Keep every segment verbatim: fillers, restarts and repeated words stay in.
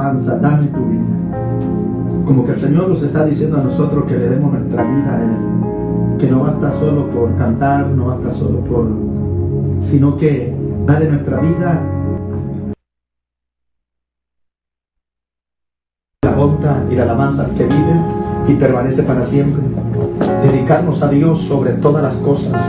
alabanza, dame tu vida. Como que el Señor nos está diciendo a nosotros que le demos nuestra vida a Él, que no basta solo por cantar, no basta solo por, sino que dale nuestra vida, la honra y la alabanza al que vive y permanece para siempre. Dedicarnos a Dios sobre todas las cosas,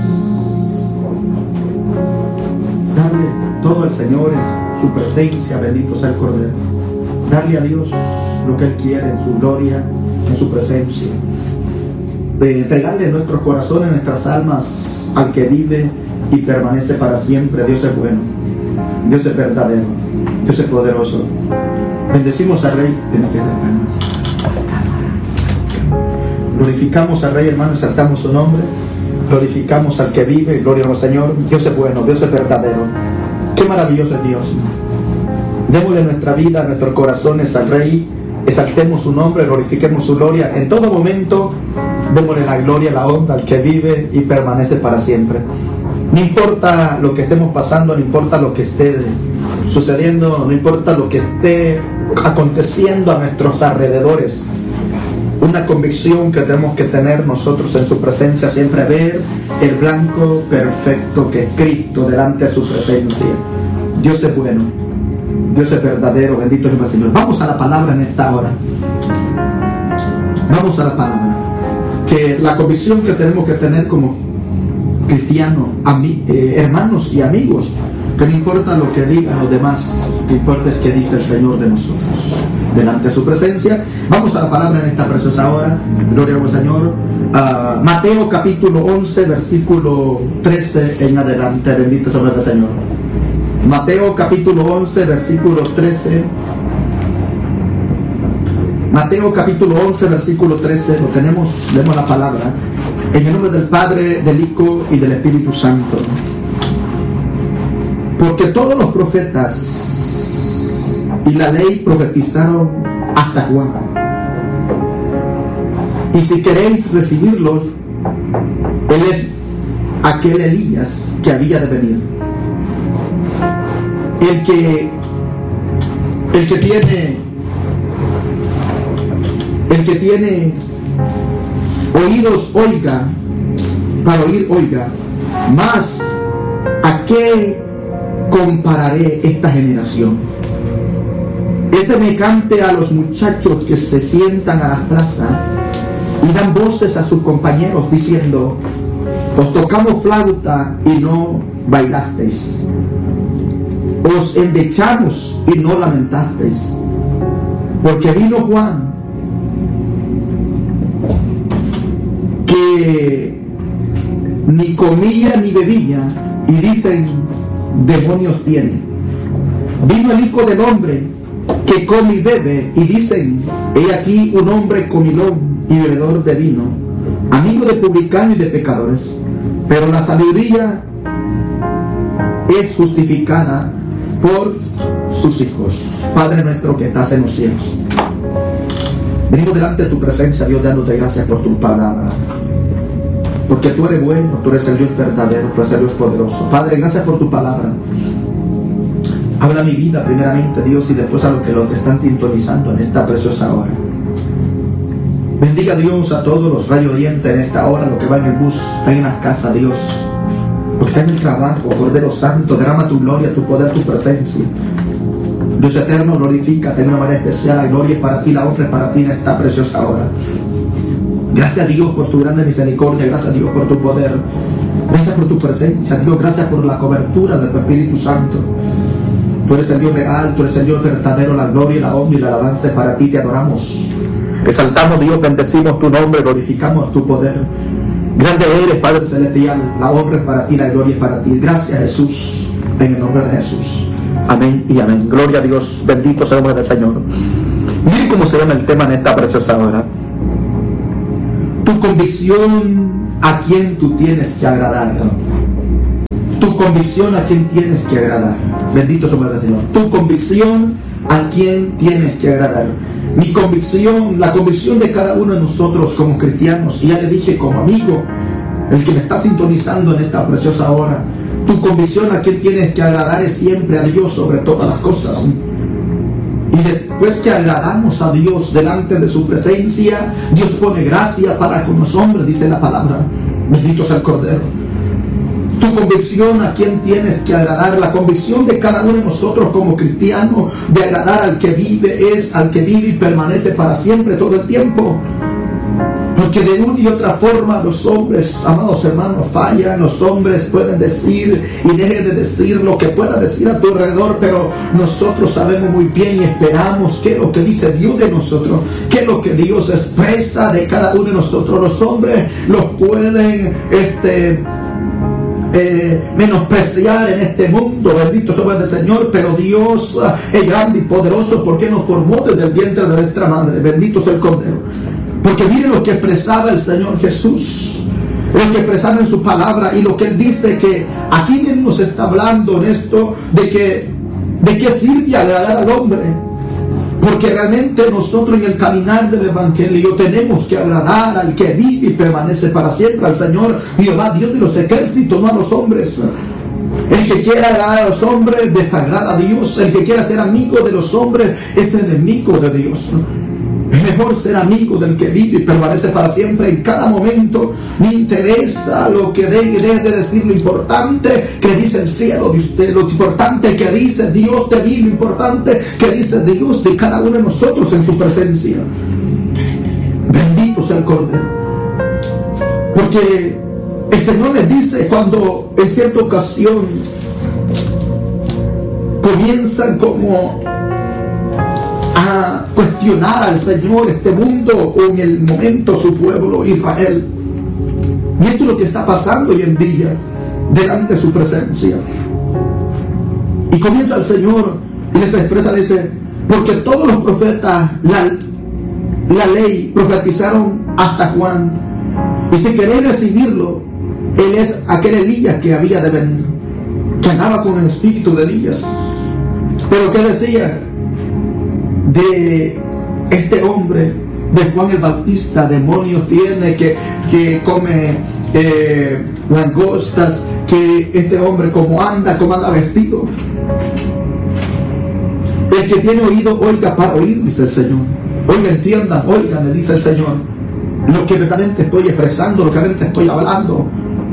darle todo al Señor en su presencia, bendito sea el Cordero, darle a Dios lo que Él quiere en su gloria, en su presencia, de entregarle nuestros corazones, nuestras almas al que vive y permanece para siempre. Dios es bueno, Dios es verdadero, Dios es poderoso. Bendecimos al Rey. Glorificamos al Rey, hermano, exaltamos su nombre, glorificamos al que vive, gloria al Señor. Dios es bueno, Dios es verdadero. Qué maravilloso es Dios. Démosle nuestra vida, nuestros corazones al Rey, exaltemos su nombre, glorifiquemos su gloria en todo momento. Démosle la gloria, la honra al que vive y permanece para siempre. No importa lo que estemos pasando, no importa lo que esté sucediendo, no importa lo que esté aconteciendo a nuestros alrededores. Una convicción que tenemos que tener nosotros en su presencia, siempre ver el blanco perfecto que es Cristo delante de su presencia. Dios es bueno, Dios es verdadero, bendito es el Señor. Vamos a la palabra en esta hora. Vamos a la palabra. Que la convicción que tenemos que tener como cristianos, ami- eh, hermanos y amigos, que no importa lo que digan los demás, lo que importa es que dice el Señor de nosotros delante de su presencia. Vamos a la palabra en esta preciosa hora. Gloria al Señor. uh, Mateo capítulo once versículo trece en adelante. Bendito sea el Señor. Mateo capítulo once versículo trece. Mateo capítulo once versículo trece. Lo tenemos, leemos la palabra en el nombre del Padre, del Hijo y del Espíritu Santo. Porque todos los profetas y la ley profetizaron hasta Juan. Y si queréis recibirlos, él es aquel Elías que había de venir. El que el que tiene el que tiene oídos oiga, para oír oiga. Mas ¿a qué compararé esta generación? Es semejante a los muchachos que se sientan a la plaza y dan voces a sus compañeros diciendo: os tocamos flauta y no bailasteis, os endechamos y no lamentasteis. Porque vino Juan, que ni comía ni bebía, y dicen: demonios tiene. Vino el Hijo del Hombre, que come y bebe, y dicen: he aquí un hombre comilón y bebedor de vino, amigo de publicanos y de pecadores. Pero la sabiduría es justificada por sus hijos. Padre nuestro que estás en los cielos, venimos delante de tu presencia, Dios, dándote gracias por tu palabra, porque tú eres bueno, tú eres el Dios verdadero, tú eres el Dios poderoso. Padre, gracias por tu palabra. Habla mi vida primeramente, Dios, y después a los que los que están sintonizando en esta preciosa hora. Bendiga, Dios, a todos los rayos oriente en esta hora, los que van en el bus, están en la casa, Dios, los que están en el trabajo. Cordero Santo, derrama tu gloria, tu poder, tu presencia. Dios eterno, glorifícate de una manera especial. La gloria es para ti, la honra es para ti en esta preciosa hora. Gracias, Dios, por tu grande misericordia. Gracias, Dios, por tu poder. Gracias por tu presencia, Dios. Gracias por la cobertura de tu Espíritu Santo. Tú eres el Dios real, tú eres el Dios verdadero. La gloria, la honra y la alabanza es para ti. Te adoramos, exaltamos, Dios, bendecimos tu nombre, glorificamos tu poder. Grande eres, Padre celestial. La honra es para ti, la gloria es para ti. Gracias, Jesús, en el nombre de Jesús. Amén y amén. Gloria a Dios, bendito sea el nombre del Señor. Miren cómo se llama el tema en esta preciosa hora. Tu convicción a quien tú tienes que agradar. Tu convicción a quien tienes que agradar. Bendito sea el nombre del Señor. Tu convicción a quien tienes que agradar. Mi convicción, la convicción de cada uno de nosotros como cristianos, y ya le dije como amigo, el que me está sintonizando en esta preciosa hora, tu convicción a quien tienes que agradar es siempre a Dios sobre todas las cosas. Y, des, después que agradamos a Dios delante de su presencia, Dios pone gracia para con los hombres, dice la palabra. Bendito sea el Cordero. Tu convicción a quién tienes que agradar, la convicción de cada uno de nosotros como cristianos de agradar al que vive, es al que vive y permanece para siempre, todo el tiempo. Porque de una y otra forma los hombres, amados hermanos, fallan. Los hombres pueden decir y dejen de decir lo que pueda decir a tu alrededor, pero nosotros sabemos muy bien y esperamos qué es lo que dice Dios de nosotros, qué es lo que Dios expresa de cada uno de nosotros. Los hombres los pueden este, eh, menospreciar en este mundo, bendito sea el Señor, pero Dios es grande y poderoso porque nos formó desde el vientre de nuestra madre. Bendito sea el Cordero. Porque miren lo que expresaba el Señor Jesús, lo que expresaba en su palabra y lo que Él dice, que aquí mismo nos está hablando en esto de que de qué sirve agradar al hombre. Porque realmente nosotros en el caminar del Evangelio tenemos que agradar al que vive y permanece para siempre, al Señor Jehová, Dios de los ejércitos, no a los hombres. El que quiera agradar a los hombres desagrada a Dios. El que quiera ser amigo de los hombres es enemigo de Dios. Es mejor ser amigo del que vive y permanece para siempre en cada momento. Me interesa lo que deje de decir, lo importante que dice el cielo de usted, lo importante que dice Dios de mí, lo importante que dice Dios de cada uno de nosotros en su presencia. Bendito sea el Cordero. Porque el Señor les dice cuando en cierta ocasión comienzan como a cuestionar al Señor este mundo, o en el momento su pueblo Israel. Y esto es lo que está pasando hoy en día delante de su presencia. Y comienza el Señor y les expresa, dice, porque todos los profetas, la, la ley, profetizaron hasta Juan. Y si queréis recibirlo, él es aquel Elías que había de venir, que andaba con el espíritu de Elías. Pero ¿qué decía de este hombre, de Juan el Bautista? Demonios tiene, que, que come eh, langostas, que este hombre como anda, como anda vestido. El que tiene oído, oiga para oír, dice el Señor. Oiga, entiendan, oigan, le dice el Señor, lo que verdaderamente estoy expresando, lo que verdaderamente estoy hablando.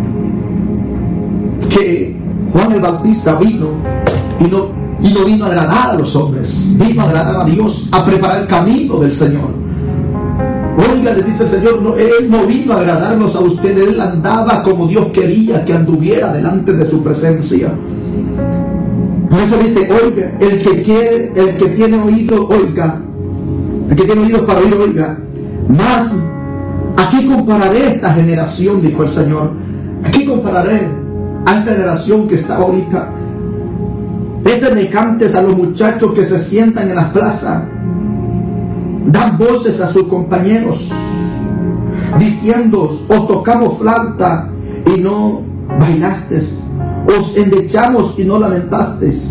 Que Juan el Bautista vino y no Y no vino a agradar a los hombres, vino a agradar a Dios, a preparar el camino del Señor. Oiga, le dice el Señor, no, Él no vino a agradarnos a ustedes, Él andaba como Dios quería que anduviera delante de su presencia. Por eso dice, oiga, el que quiere, el que tiene oído, oiga, el que tiene oídos para oír, oiga. Más, aquí compararé esta generación, dijo el Señor, aquí compararé a esta generación que está ahorita. Es semejantes a los muchachos que se sientan en las plazas, dan voces a sus compañeros, diciendo, os tocamos flauta y no bailasteis, os endechamos y no lamentasteis.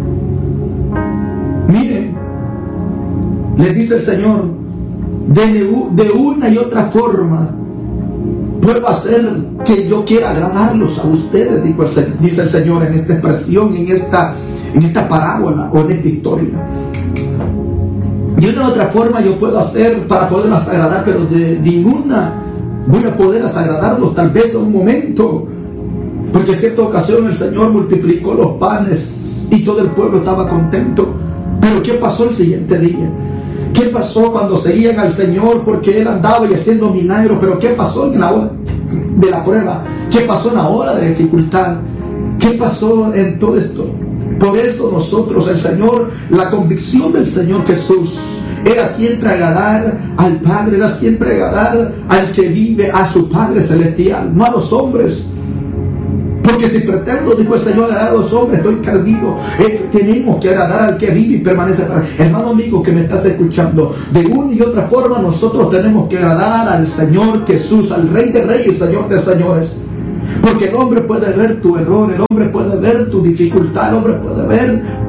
Miren, les dice el Señor, de, de una y otra forma puedo hacer que yo quiera agradarlos a ustedes, dijo el, dice el Señor en esta expresión, en esta en esta parábola o en esta historia. De una u otra forma yo puedo hacer para poderlas agradar, pero de ninguna voy a poderlas agradarlos, tal vez en un momento, porque en cierta ocasión el Señor multiplicó los panes y todo el pueblo estaba contento. Pero ¿qué pasó el siguiente día? ¿Qué pasó cuando seguían al Señor? Porque Él andaba y haciendo milagros, pero ¿qué pasó en la hora de la prueba? ¿Qué pasó en la hora de dificultad? ¿Qué pasó en todo esto? Por eso nosotros, el Señor, la convicción del Señor Jesús era siempre agradar al Padre, era siempre agradar al que vive, a su Padre Celestial, no a los hombres. Porque si pretendo, dijo el Señor, agradar a los hombres, estoy perdido. Eh, tenemos que agradar al que vive y permanece para. Hermano amigo que me estás escuchando, de una y otra forma nosotros tenemos que agradar al Señor Jesús, al Rey de Reyes, Señor de Señores. Porque el hombre puede ver tu error, el hombre puede ver tu dificultad, el hombre puede ver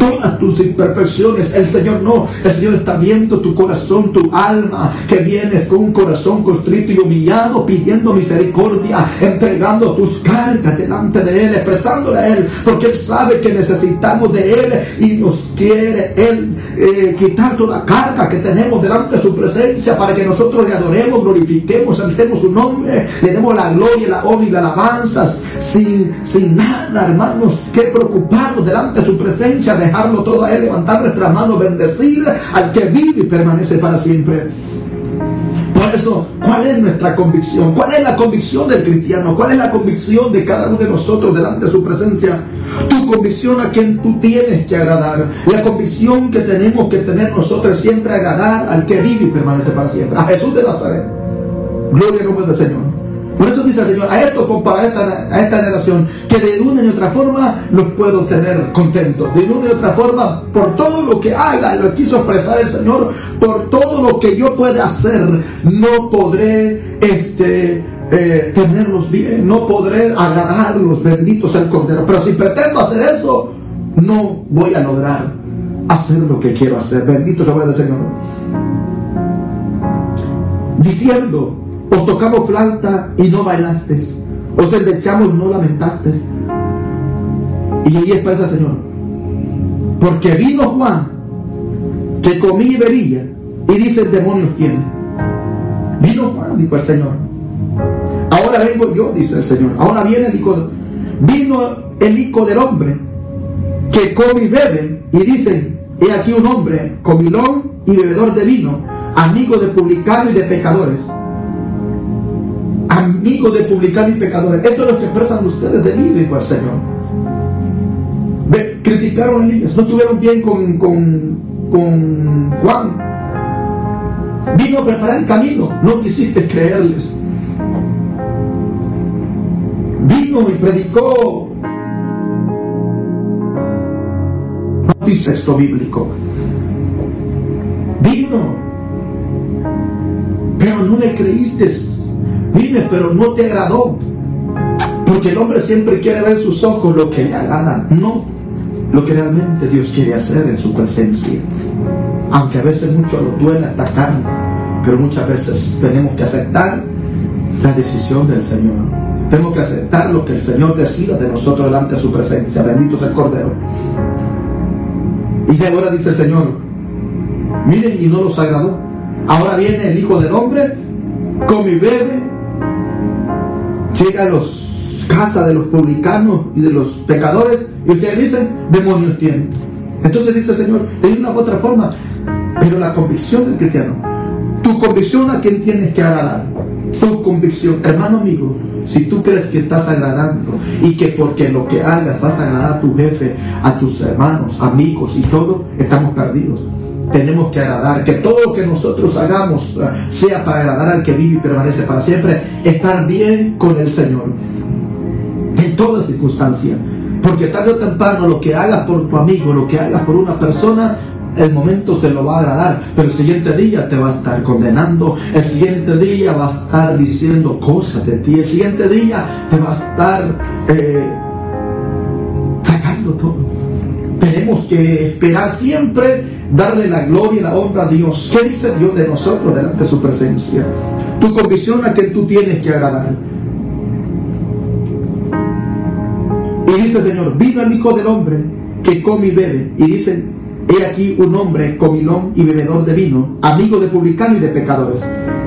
todas tus imperfecciones. El Señor no, el Señor está viendo tu corazón, tu alma, que vienes con un corazón constrito y humillado, pidiendo misericordia, entregando tus cargas delante de Él, expresándole a Él, porque Él sabe que necesitamos de Él y nos quiere Él eh, quitar toda carga que tenemos delante de su presencia, para que nosotros le adoremos, glorifiquemos, exaltemos su nombre, le demos la gloria, la honra y la alabanza, sin, sin nada, hermanos, que preocuparnos delante de su presencia, dejarlo todo a Él, levantar nuestras manos, bendecir al que vive y permanece para siempre. Por eso, ¿cuál es nuestra convicción? ¿Cuál es la convicción del cristiano? ¿Cuál es la convicción de cada uno de nosotros delante de su presencia? Tu convicción a quien tú tienes que agradar. La convicción que tenemos que tener nosotros siempre, agradar al que vive y permanece para siempre, a Jesús de Nazaret. Gloria al nombre del Señor. Por eso dice el Señor, a esto compara esta, a esta generación, que de una y otra forma los puedo tener contentos. De una y otra forma, por todo lo que haga, lo quiso expresar el Señor, por todo lo que yo pueda hacer, no podré este, eh, tenerlos bien, no podré agradarlos, benditos el Cordero. Pero si pretendo hacer eso, no voy a lograr hacer lo que quiero hacer. Bendito sea el Señor. Diciendo, os tocamos flauta y no bailasteis, os endechamos y no lamentasteis. Y ahí expresa el Señor, porque vino Juan, que comía y bebía, y dice el demonio tiene. Vino Juan, dijo el Señor. Ahora vengo yo, dice el Señor. Ahora viene el Hijo, vino el Hijo del Hombre, que come y bebe, y dicen, he aquí un hombre comilón y bebedor de vino, amigo de publicanos y de pecadores. Amigo de publicanos y pecadores. Esto es lo que expresan ustedes de mí, dijo el Señor. Ve, criticaron a Elías, no estuvieron bien con, con, con Juan. Vino a preparar el camino, no quisiste creerles. Vino y predicó. No dice texto bíblico. Vino, pero no le creíste. Vine, pero no te agradó, porque el hombre siempre quiere ver en sus ojos lo que le agrada, no lo que realmente Dios quiere hacer en su presencia. Aunque a veces mucho nos duele esta carne, pero muchas veces tenemos que aceptar la decisión del Señor. Tenemos que aceptar lo que el Señor decida de nosotros delante de su presencia. Bendito sea el Cordero. Y ahora dice el Señor, miren, y no los agradó. Ahora viene el Hijo del Hombre, come y bebe, llega a las casas de los publicanos y de los pecadores, y ustedes dicen, demonios tienen. Entonces dice el Señor, de una u otra forma, pero la convicción del cristiano, tu convicción a quien tienes que agradar, tu convicción, hermano amigo, si tú crees que estás agradando y que porque lo que hagas vas a agradar a tu jefe, a tus hermanos, amigos y todo, estamos perdidos. Tenemos que agradar, que todo lo que nosotros hagamos sea para agradar al que vive y permanece para siempre, estar bien con el Señor en toda circunstancia, porque tarde o temprano lo que hagas por tu amigo, lo que hagas por una persona, el momento te lo va a agradar, pero el siguiente día te va a estar condenando, el siguiente día va a estar diciendo cosas de ti, el siguiente día te va a estar eh, sacando todo. Tenemos que esperar siempre, darle la gloria y la honra a Dios. ¿Qué dice Dios de nosotros delante de su presencia? Tu convicción a quien tú tienes que agradar. Y dice el Señor, vino el Hijo del Hombre, que come y bebe, y dice, he aquí un hombre comilón y bebedor de vino, amigo de publicanos y de pecadores.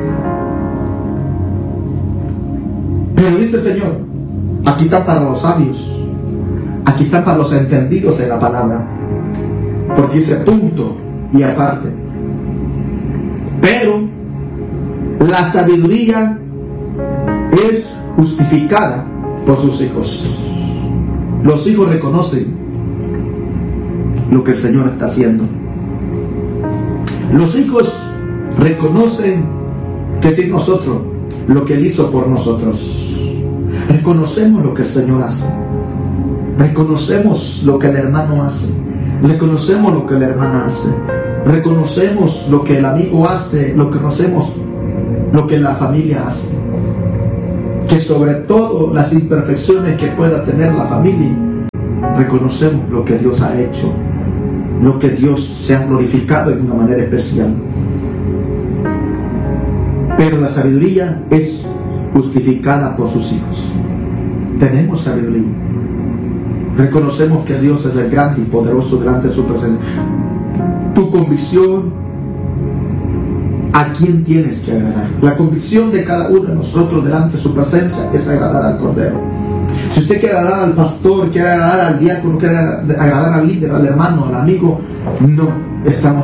Pero dice el Señor, aquí está para los sabios, aquí está para los entendidos en la palabra, porque dice punto y aparte. Pero la sabiduría es justificada por sus hijos. Los hijos reconocen lo que el Señor está haciendo. Los hijos reconocen que sin nosotros, lo que Él hizo por nosotros. Reconocemos lo que el Señor hace. Reconocemos lo que el hermano hace. Reconocemos lo que la hermana hace. Reconocemos lo que el amigo hace. Lo que conocemos, lo que la familia hace. Que sobre todo las imperfecciones que pueda tener la familia, reconocemos lo que Dios ha hecho lo que Dios se ha glorificado en una manera especial. Pero la sabiduría es justificada por sus hijos. Tenemos sabiduría. Reconocemos que Dios es el grande y poderoso delante de su presencia. Tu convicción, ¿a quién tienes que agradar? La convicción de cada uno de nosotros delante de su presencia es agradar al Cordero. Si usted quiere agradar al pastor, quiere agradar al diácono, quiere agradar al líder, al hermano, al amigo, no estamos.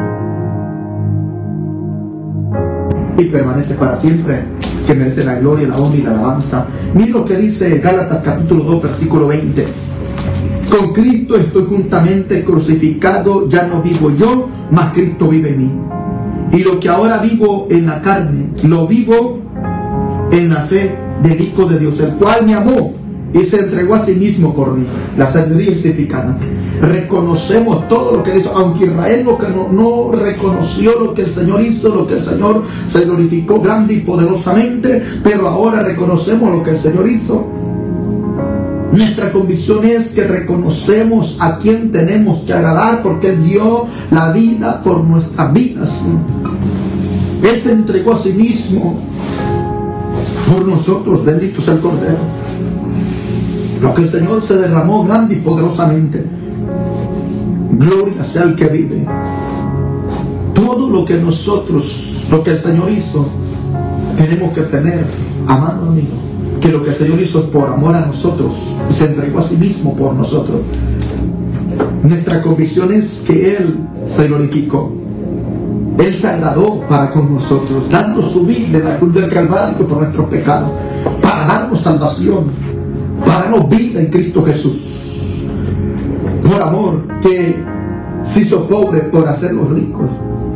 Y permanece para siempre, que merece la gloria, la honra y la alabanza. Mira lo que dice Gálatas capítulo dos, versículo veinte. Con Cristo estoy juntamente crucificado, ya no vivo yo, mas Cristo vive en mí. Y lo que ahora vivo en la carne, lo vivo en la fe del Hijo de Dios, el cual me amó y se entregó a sí mismo por mí. La sabiduría justificada. Reconocemos todo lo que hizo, aunque Israel no, no, no reconoció lo que el Señor hizo, lo que el Señor se glorificó grande y poderosamente, pero ahora reconocemos lo que el Señor hizo. Nuestra convicción es que reconocemos a quien tenemos que agradar, porque Él dio la vida por nuestras vidas. Él se entregó a sí mismo por nosotros. Bendito sea el Cordero. Lo que el Señor se derramó grande y poderosamente. Gloria sea el que vive. Todo lo que nosotros, lo que el Señor hizo, tenemos que tener a mano, amigo. Que lo que el Señor hizo por amor a nosotros, y se entregó a sí mismo por nosotros. Nuestra convicción es que Él se glorificó. Él se agradó para con nosotros, dando su vida en la cruz del Calvario por nuestros pecados, para darnos salvación, para darnos vida en Cristo Jesús. Por amor, que se hizo pobre por hacernos ricos.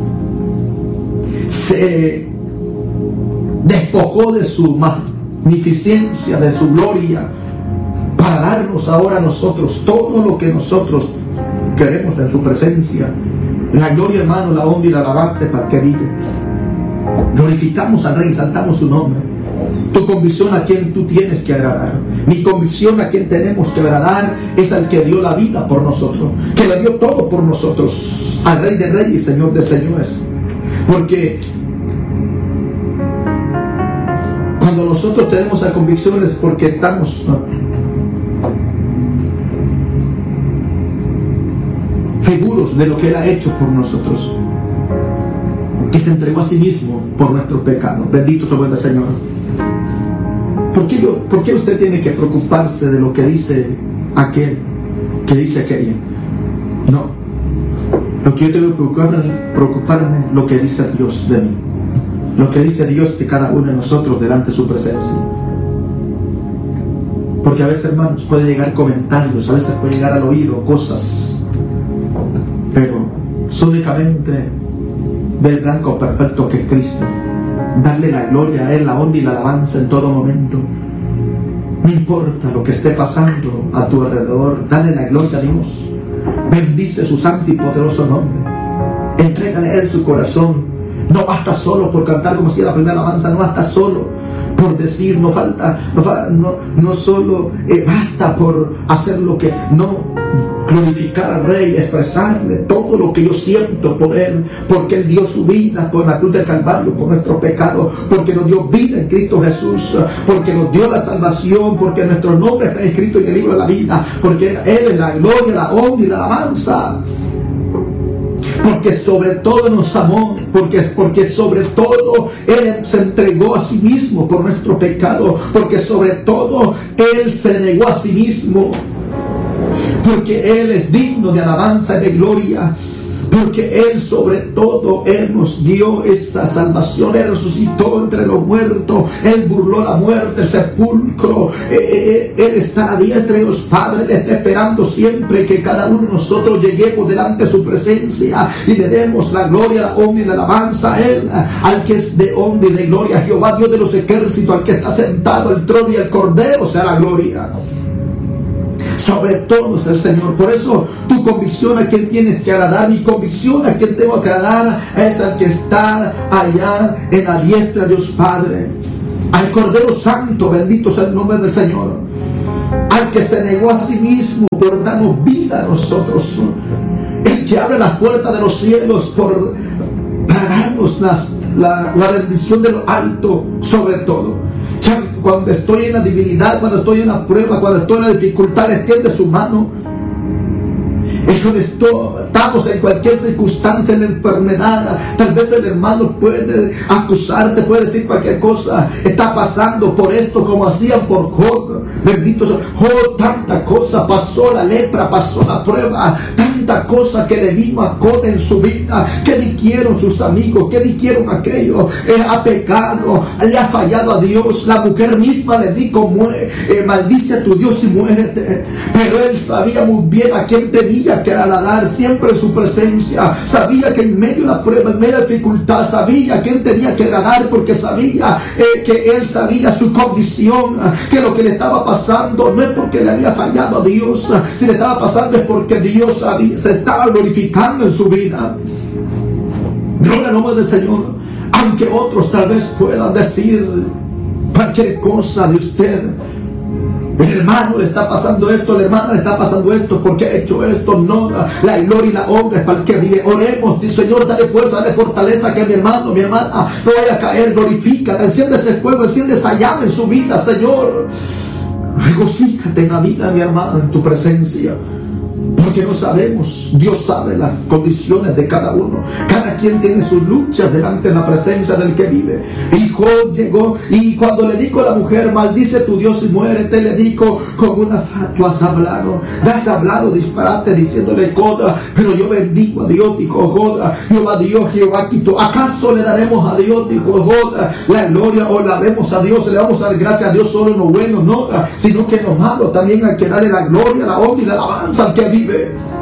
Se despojó de su magnificencia, de su gloria, para darnos ahora a nosotros todo lo que nosotros queremos en su presencia. La gloria, hermano, la honra y la alabanza para el que vive. Glorificamos al Rey, exaltamos su nombre. Tu convicción a quien tú tienes que agradar. Mi convicción a quien tenemos que agradar es al que dio la vida por nosotros, que le dio todo por nosotros, al Rey de Reyes y Señor de Señores. Porque cuando nosotros tenemos esa convicción es porque estamos seguros de lo que Él ha hecho por nosotros, que se entregó a sí mismo por nuestros pecados. Bendito sea el Señor. ¿Por qué, yo, ¿Por qué usted tiene que preocuparse de lo que dice aquel que dice aquella? No. Lo que yo tengo que preocuparme, preocuparme lo que dice Dios de mí. Lo que dice Dios de cada uno de nosotros delante de su presencia. Porque a veces, hermanos, puede llegar comentarios, a veces puede llegar al oído cosas, pero únicamente del blanco perfecto que es Cristo. Darle la gloria a Él, la honra y la alabanza en todo momento. No importa lo que esté pasando a tu alrededor, dale la gloria a Dios. Bendice su santo y poderoso nombre. Entrégale a Él su corazón. No basta solo por cantar como decía la primera alabanza, no basta solo por decir, no falta, no, no, no solo eh, basta por hacer lo que, no, glorificar al Rey, expresarle todo lo que yo siento por Él, porque Él dio su vida por la cruz del Calvario, por nuestro pecado, porque nos dio vida en Cristo Jesús, porque nos dio la salvación, porque nuestro nombre está escrito en el libro de la vida, porque Él es la gloria, la honra y la alabanza. Porque sobre todo nos amó, porque, porque sobre todo Él se entregó a sí mismo por nuestro pecado, porque sobre todo Él se negó a sí mismo, porque Él es digno de alabanza y de gloria, porque Él sobre todo Él nos dio esa salvación. Él resucitó entre los muertos, Él burló la muerte, el sepulcro. Él, Él está a diestra de Dios Padre. Él está esperando siempre que cada uno de nosotros lleguemos delante de su presencia y le demos la gloria, la honra y la alabanza a Él, al que es de honra y de gloria, Jehová Dios de los ejércitos, al que está sentado el trono y el Cordero sea la gloria. Sobre todo es el Señor. Por eso tu convicción a quien tienes que agradar, mi convicción a quien tengo que agradar es al que está allá en la diestra de Dios Padre, al Cordero Santo, bendito sea el nombre del Señor, al que se negó a sí mismo por darnos vida a nosotros. el que abre las puertas de los cielos por, para darnos las, la, la bendición de lo alto sobre todo. Ya cuando estoy en la debilidad, cuando estoy en la prueba, cuando estoy en la dificultad, extiende su mano. Es cuando estamos en cualquier circunstancia, en la enfermedad, tal vez el hermano puede acusarte, puede decir cualquier cosa, está pasando por esto como hacían por Job. Bendito sea Job, tanta cosa pasó, la lepra, pasó la prueba, tanta cosa que le vino a Job en su vida. ¿Qué dijeron sus amigos? ¿Qué dijeron aquello? Eh, ha pecado, le ha fallado a Dios. La mujer misma le dijo, eh, maldice a tu Dios y muérete. Pero él sabía muy bien a quién tenía que agradar, siempre en su presencia. Sabía que en medio de la prueba, en medio de la dificultad, sabía a quién tenía que agradar, porque sabía eh, que él sabía su condición, que lo que le estaba pasando no es porque le había fallado a Dios, si le estaba pasando es porque Dios sabía, se estaba glorificando en su vida. Gloria al nombre del Señor. Aunque otros tal vez puedan decir cualquier cosa de usted, el hermano le está pasando esto, la hermana le está pasando esto, porque ha hecho esto. No, la gloria y la honra es para el que vive. Oremos, dice Señor, dale fuerza, dale fortaleza, que mi hermano, mi hermana no vaya a caer. Glorifícate, enciende ese fuego, enciende esa llama en su vida, Señor. Regocíjate en la vida, mi hermano, en tu presencia. Porque no sabemos, Dios sabe las condiciones de cada uno. Cada quien tiene sus luchas delante de la presencia del que vive. Y Job llegó, y cuando le dijo a la mujer, maldice tu Dios y muérete, le dijo, con una fa, tú has hablado, has hablado disparate, diciéndole coda, pero yo bendigo a Dios, dijo Joda, Jehová Dios, Jehová quitó. ¿Acaso le daremos a Dios, dijo Joda, la gloria, o la vemos a Dios, le vamos a dar gracias a Dios solo en lo bueno, no, sino que en lo malo también hay que darle la gloria, la honra y la alabanza al que vive.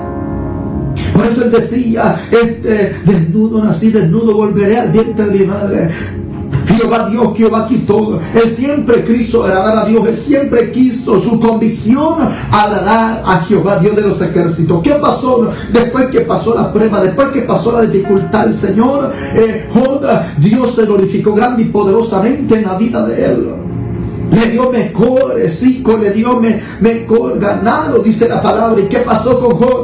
Por eso él decía, este, desnudo nací, desnudo volveré al vientre de mi madre. Jehová Dios, Jehová quitó. Él siempre quiso agradar a Dios, él siempre quiso, su condición, agradar a Jehová Dios de los ejércitos. ¿Qué pasó después que pasó la prueba, después que pasó la dificultad? El Señor, eh, Joda, Dios se glorificó grande y poderosamente en la vida de él. Le dio mejor, cinco, le dio me, mejor ganado, dice la palabra. ¿Y qué pasó con Job?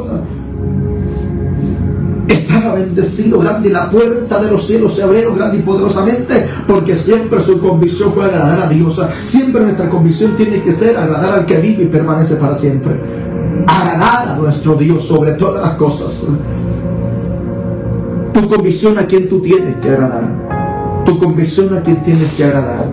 Estaba bendecido grande, y la puerta de los cielos se abrieron grande y poderosamente, porque siempre su convicción fue agradar a Dios. Siempre nuestra convicción tiene que ser agradar al que vive y permanece para siempre. Agradar a nuestro Dios sobre todas las cosas. Tu convicción a quien tú tienes que agradar. Tu convicción a quien tienes que agradar.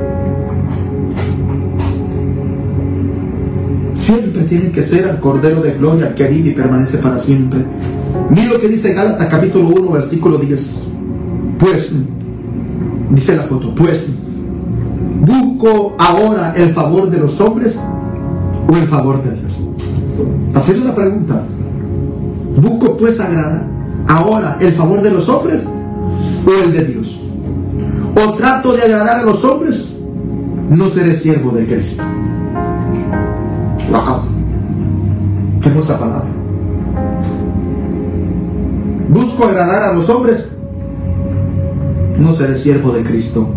Siempre tiene que ser al Cordero de Gloria, al que vive y permanece para siempre. Mira lo que dice Gálatas capítulo uno, versículo diez. Pues, dice la foto, pues, ¿busco ahora el favor de los hombres o el favor de Dios? Hacer una pregunta. ¿Busco pues agradar ahora el favor de los hombres o el de Dios? ¿O trato de agradar a los hombres? No seré siervo de Cristo. Wow, qué hermosa palabra. Busco agradar a los hombres, no seré siervo de Cristo.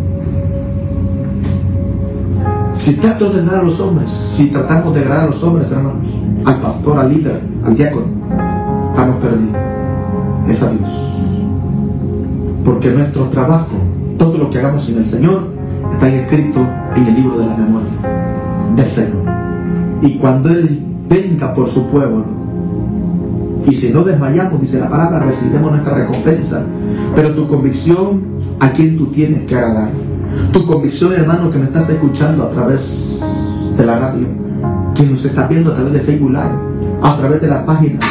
Si trato de agradar a los hombres, si tratamos de agradar a los hombres, hermanos, al pastor, al líder, al diácono, estamos perdidos. Es a Dios. Porque nuestro trabajo, todo lo que hagamos en el Señor, está escrito en el libro de la memoria del Señor. Y cuando Él venga por su pueblo, y si no desmayamos, dice la palabra, recibiremos nuestra recompensa. Pero tu convicción, a quien tú tienes que agradar. Tu convicción, hermano, que me estás escuchando a través de la radio, que nos estás viendo a través de Facebook Live, a través de la página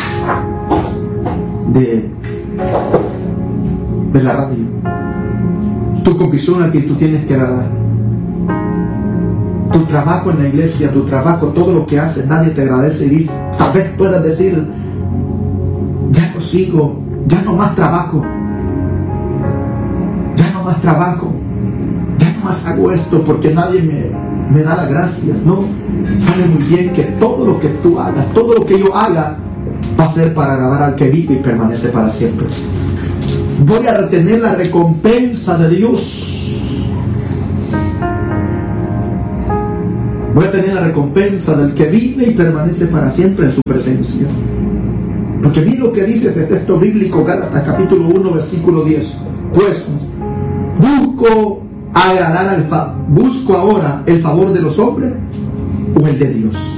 de, de la radio. Tu convicción, a quien tú tienes que agradar. Tu trabajo en la iglesia, tu trabajo, todo lo que haces, nadie te agradece y dice, tal vez puedas decir, ya no sigo, ya no más trabajo, ya no más trabajo, ya no más hago esto porque nadie me, me da las gracias. No, sabe muy bien que todo lo que tú hagas, todo lo que yo haga, va a ser para agradar al que vive y permanece para siempre. Voy a retener la recompensa de Dios. Voy a tener la recompensa del que vive y permanece para siempre en su presencia. Porque mira lo que dice este texto bíblico, Gálatas capítulo uno, versículo diez. Pues busco agradar al fa busco ahora el favor de los hombres o el de Dios.